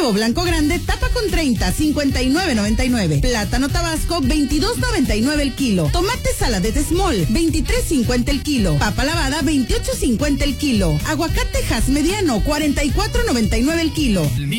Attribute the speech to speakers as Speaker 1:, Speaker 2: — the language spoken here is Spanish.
Speaker 1: Huevo blanco grande, tapa con 30, 59.99. Plátano tabasco, 22.99 el kilo. Tomate saladete small, 23.50 el kilo. Papa lavada, 28.50 el kilo. Aguacate Hass mediano, 44.99 el kilo.